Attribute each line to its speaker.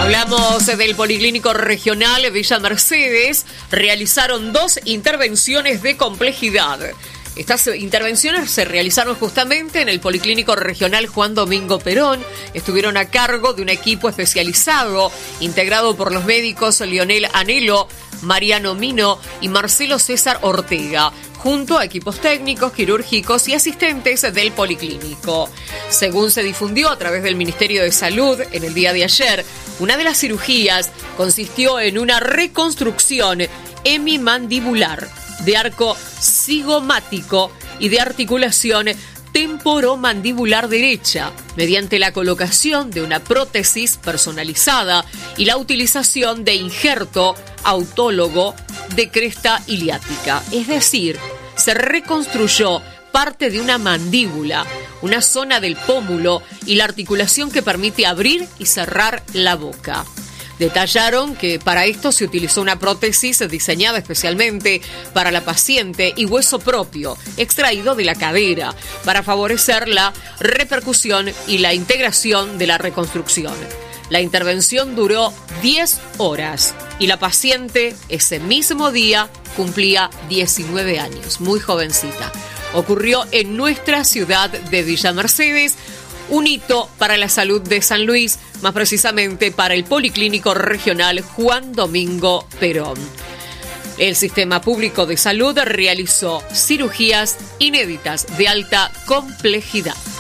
Speaker 1: Hablamos del Policlínico Regional Villa Mercedes. Realizaron 2 intervenciones de complejidad. Estas intervenciones se realizaron justamente en el Policlínico Regional Juan Domingo Perón. Estuvieron a cargo de un equipo especializado integrado por los médicos Lionel Anelo, Mariano Mino y Marcelo César Ortega, junto a equipos técnicos, quirúrgicos y asistentes del Policlínico. Según se difundió a través del Ministerio de Salud en el día de ayer, una de las cirugías consistió en una reconstrucción hemimandibular, de arco cigomático y de articulación temporomandibular derecha, mediante la colocación de una prótesis personalizada y la utilización de injerto autólogo de cresta iliática. Es decir, se reconstruyó parte de una mandíbula, una zona del pómulo y la articulación que permite abrir y cerrar la boca. Detallaron que para esto se utilizó una prótesis diseñada especialmente para la paciente y hueso propio, extraído de la cadera, para favorecer la repercusión y la integración de la reconstrucción. La intervención duró 10 horas y la paciente ese mismo día cumplía 19 años, muy jovencita. Ocurrió en nuestra ciudad de Villa Mercedes, un hito para la salud de San Luis, más precisamente para el Policlínico Regional Juan Domingo Perón. El Sistema Público de Salud realizó cirugías inéditas de alta complejidad.